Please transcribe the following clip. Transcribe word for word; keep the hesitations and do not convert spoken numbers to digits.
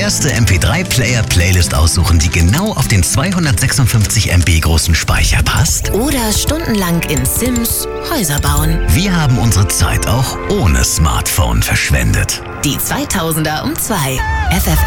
erste M P drei Player Playlist aussuchen, die genau auf den zweihundertsechsundfünfzig Megabyte großen Speicher passt? Oder stundenlang in Sims Häuser bauen? Wir haben unsere Zeit auch ohne Smartphone verschwendet. Die zweitausender um zwei. F F